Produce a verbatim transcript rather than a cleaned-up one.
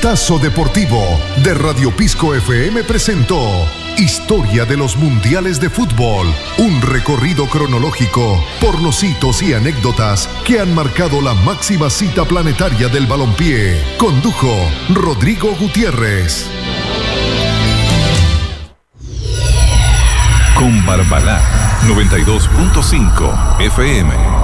Vistazo Deportivo de Radio Pisco F M presentó Historia de los Mundiales de Fútbol, un recorrido cronológico por los hitos y anécdotas que han marcado la máxima cita planetaria del balompié. Condujo Rodrigo Gutiérrez. Con Barbalá noventa y dos punto cinco F M.